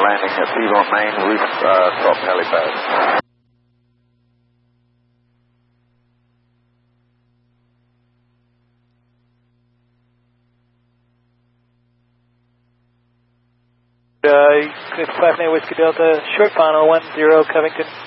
landing at Devon Main rooftop helipad. Good 5 Whiskey Delta, short final 10 Covington.